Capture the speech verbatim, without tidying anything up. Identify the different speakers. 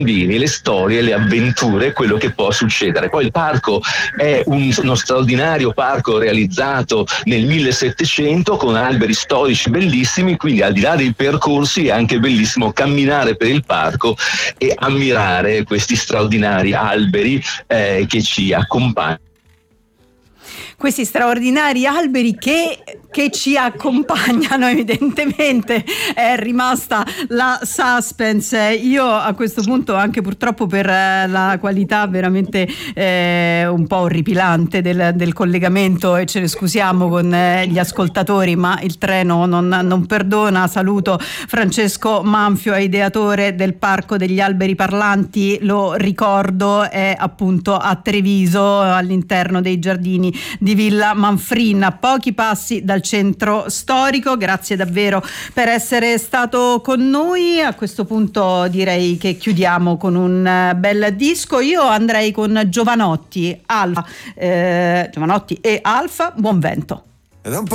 Speaker 1: le storie, le avventure, quello che può succedere. Poi il parco è un, uno straordinario parco realizzato nel millesettecento con alberi storici bellissimi, quindi al di là dei percorsi è anche bellissimo camminare per il parco e ammirare questi straordinari alberi eh, che ci accompagnano.
Speaker 2: Questi straordinari alberi che, che ci accompagnano, evidentemente è rimasta la suspense. Io a questo punto, anche purtroppo per la qualità veramente eh, un po' orripilante del, del collegamento, e ce ne scusiamo con eh, gli ascoltatori, ma il treno non, non perdona. Saluto Francesco Manfio, ideatore del Parco degli Alberi Parlanti, lo ricordo, è appunto a Treviso, all'interno dei giardini di Villa Manfrin, a pochi passi dal centro storico. Grazie davvero per essere stato con noi. A questo punto direi che chiudiamo con un bel disco. Io andrei con Giovanotti, Alfa, eh, Giovanotti e Alfa, Buon Vento.